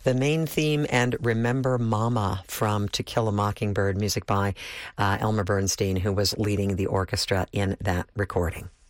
The main theme and Remember Mama from To Kill a Mockingbird, music by Elmer Bernstein, who was leading the orchestra in that recording.